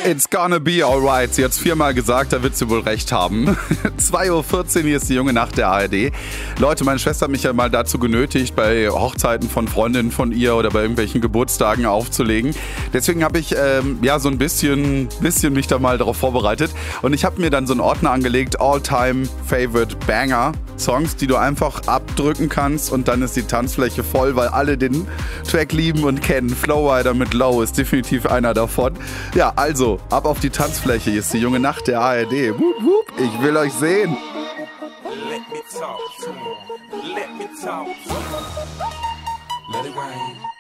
It's gonna be alright. Sie hat's 4-mal gesagt, da wird sie wohl recht haben. 2.14 Uhr, hier ist die junge Nacht der ARD. Leute, meine Schwester hat mich ja mal dazu genötigt, bei Hochzeiten von Freundinnen von ihr oder bei irgendwelchen Geburtstagen aufzulegen. Deswegen habe ich so ein bisschen mich da mal darauf vorbereitet. Und ich habe mir dann so einen Ordner angelegt, All-Time Favorite Banger. Songs, die du einfach abdrücken kannst und dann ist die Tanzfläche voll, weil alle den Track lieben und kennen. Flowrider mit Low ist definitiv einer davon. Ja, also, ab auf die Tanzfläche. Hier ist die junge Nacht der ARD. Wup, wup, ich will euch sehen. Let me talk to him. Let me talk to him. Let it rain.